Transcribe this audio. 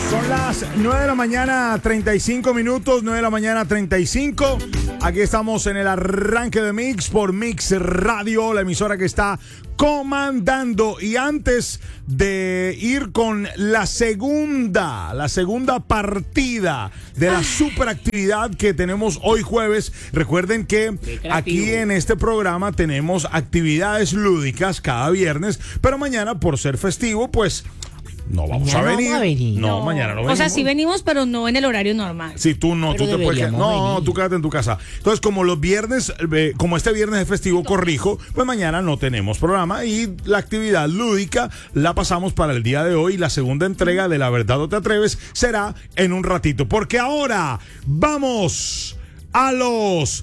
Son las 9 de la mañana, 35 minutos, 9 de la mañana, 35. Aquí estamos en el arranque de Mix por Mix Radio, la emisora que está comandando. Y antes de ir con la segunda partida de la superactividad que tenemos hoy jueves, recuerden que aquí en este programa tenemos actividades lúdicas cada viernes, pero mañana por ser festivo, pues no vamos a venir. No, mañana no venimos. O sea, sí venimos, pero no en el horario normal. Sí, tú no, pero tú te puedes quedar. No, tú quédate en tu casa. Entonces, como los viernes, como este viernes es festivo, corrijo, pues mañana no tenemos programa y la actividad lúdica la pasamos para el día de hoy. La segunda entrega de La Verdad o Te Atreves será en un ratito, porque ahora vamos a los